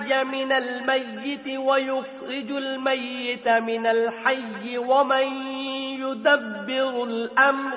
الحي من الميت ويخرج الميت من الحي ومن يدبر الأمر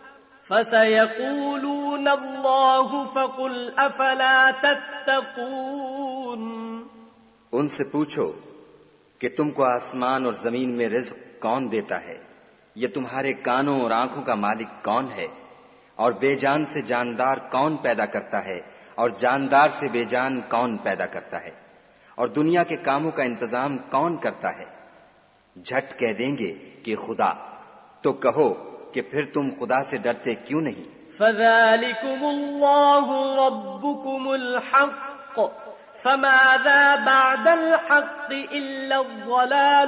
فسيقولون الله فقل أفلا تتقون. ان سے پوچھو کہ تم کو آسمان اور زمین میں رزق کون دیتا ہے؟ یہ تمہارے کانوں اور آنکھوں کا مالک کون ہے؟ اور بے جان سے جاندار کون پیدا کرتا ہے؟ اور جاندار سے بے جان کون پیدا کرتا ہے؟ اور دنیا کے کاموں کا انتظام کون کرتا ہے؟ جھٹ کہہ دیں گے کہ خدا. تو کہو کہ پھر تم خدا سے ڈرتے کیوں نہیں؟ فذلكم الله ربكم الحق فماذا بعد الحق إلا الضلال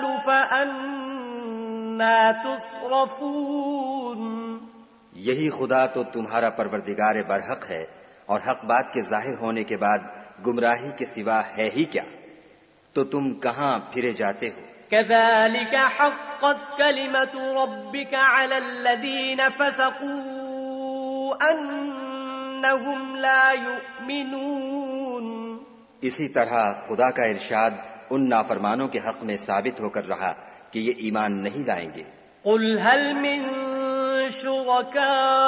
فأنا تصرفون. یہی خدا تو تمہارا پروردگار برحق ہے، اور حق بات کے ظاہر ہونے کے بعد گمراہی کے سوا ہے ہی کیا؟ تو تم کہاں پھرے جاتے ہو؟ كذلك حقت كلمة ربك على الذين فسقوا أنهم لا يؤمنون. اسی طرح خدا کا ارشاد ان نافرمانوں کے حق میں ثابت ہو کر رہا کہ یہ ایمان نہیں لائیں گے. قل هل من شركائكم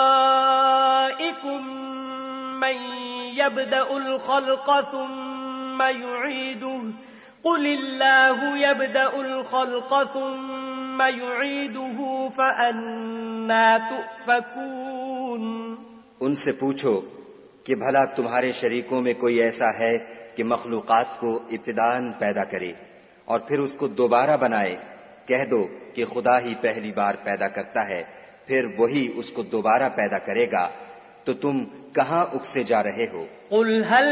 من يبدأ الخلق ثم يعيده قل الله يبدأ الخلق ثم يعيده فأنا تؤفكون. ان سے پوچھو کہ بھلا تمہارے شریکوں میں کوئی ایسا ہے کہ مخلوقات کو ابتداءً پیدا کرے اور پھر اس کو دوبارہ بنائے؟ کہہ دو کہ خدا ہی پہلی بار پیدا کرتا ہے، پھر وہی اس کو دوبارہ پیدا کرے گا. تو تم کہاں اکسے جا رہے ہو؟ قل هل